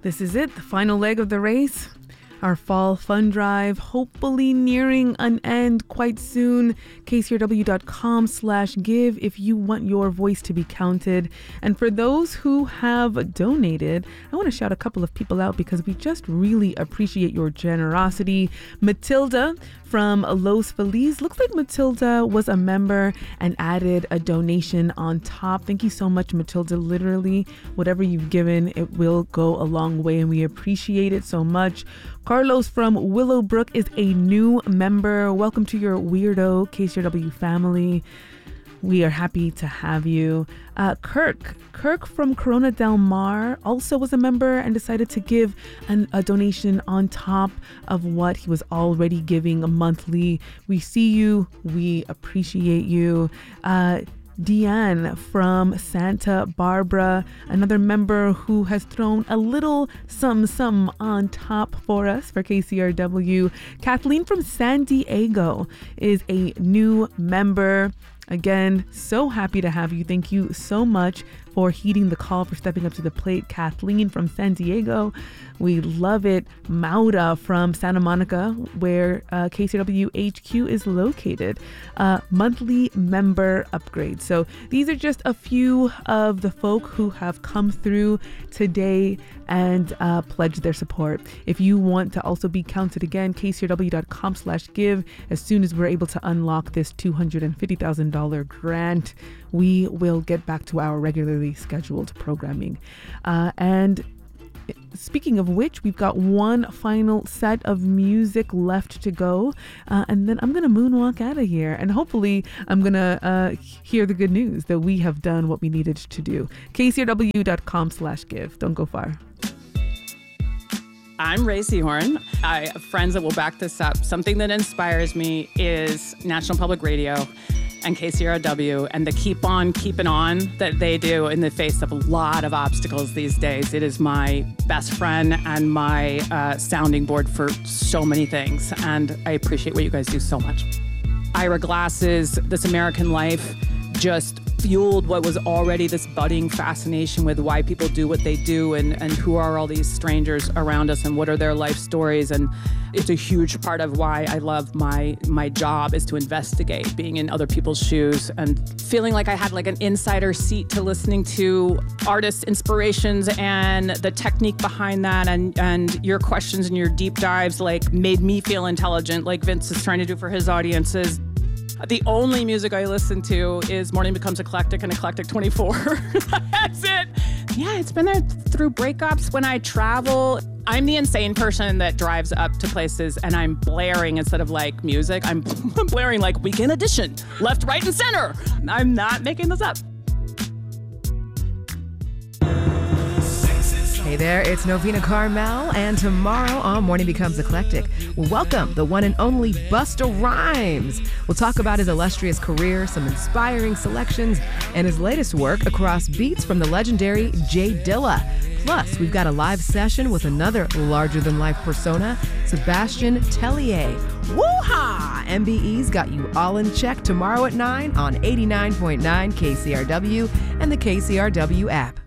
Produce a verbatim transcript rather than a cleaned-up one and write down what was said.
This is it, the final leg of the race. Our fall fund drive, hopefully nearing an end quite soon. K C R W dot com slash give if you want your voice to be counted. And for those who have donated, I want to shout a couple of people out because we just really appreciate your generosity. Matilda from Los Feliz. Looks like Matilda was a member and added a donation on top. Thank you so much, Matilda. Literally, whatever you've given, it will go a long way, and we appreciate it so much. Carlos from Willowbrook is a new member. Welcome to your weirdo K C R W family. We are happy to have you. Uh, Kirk, Kirk from Corona Del Mar also was a member and decided to give an, a donation on top of what he was already giving monthly. We see you. We appreciate you. Uh, Deanne from Santa Barbara, another member who has thrown a little some some on top for us for K C R W. Kathleen from San Diego is a new member. Again, so happy to have you. Thank you so much for heeding the call, for stepping up to the plate. Kathleen from San Diego, we love it. Maura from Santa Monica, where uh, K C R W H Q is located. Uh, monthly member upgrade. So these are just a few of the folk who have come through today and uh, pledged their support. If you want to also be counted again, K C R W dot com slash give. As soon as we're able to unlock this two hundred fifty thousand dollars grant, we will get back to our regularly scheduled programming. Uh, and speaking of which, we've got one final set of music left to go, uh, and then I'm going to moonwalk out of here, and hopefully I'm going to uh, hear the good news that we have done what we needed to do. K C R W dot com slash give. Don't go far. I'm Ray Seahorn. I have friends that will back this up. Something that inspires me is National Public Radio and K C R W and the keep on keeping on that they do in the face of a lot of obstacles these days. It is my best friend and my uh, sounding board for so many things, and I appreciate what you guys do so much. Ira Glass's This American Life just fueled what was already this budding fascination with why people do what they do, and, and who are all these strangers around us and what are their life stories. And it's a huge part of why I love my my job, is to investigate, being in other people's shoes and feeling like I had like an insider seat to listening to artists' inspirations and the technique behind that, and, and your questions and your deep dives like made me feel intelligent, like Vince is trying to do for his audiences. The only music I listen to is Morning Becomes Eclectic and Eclectic twenty-four. That's it. Yeah, it's been there through breakups when I travel. I'm the insane person that drives up to places and I'm blaring instead of like music. I'm blaring like Weekend Edition, left, right, and center. I'm not making this up. Hey there, it's Novena Carmel, and tomorrow on Morning Becomes Eclectic, we'll welcome the one and only Busta Rhymes. We'll talk about his illustrious career, some inspiring selections, and his latest work across beats from the legendary Jay Dilla. Plus, we've got a live session with another larger-than-life persona, Sebastian Tellier. Woo-ha! M B E's got you all in check tomorrow at nine on eighty-nine point nine K C R W and the K C R W app.